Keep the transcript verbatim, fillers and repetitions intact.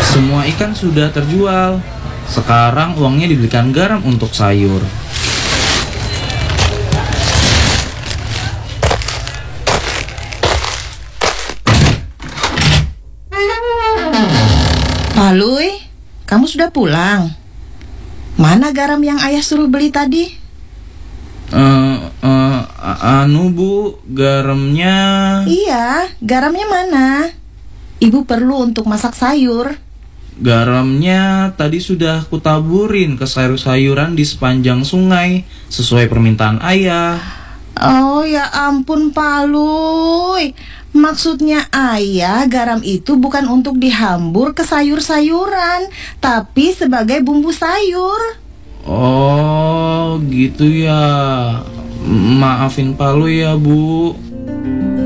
Semua ikan sudah terjual. Sekarang uangnya dibelikan garam untuk sayur. Paluy, kamu sudah pulang? Mana garam yang ayah suruh beli tadi? Uh, uh, anu bu, garamnya... Iya, garamnya mana? Ibu perlu untuk masak sayur. Garamnya tadi sudah kutaburin ke sayur-sayuran di sepanjang sungai, sesuai permintaan ayah. Oh ya ampun Paluy, maksudnya ayah garam itu bukan untuk dihambur ke sayur-sayuran, tapi sebagai bumbu sayur. Oh gitu ya. Maafin Paluy ya bu.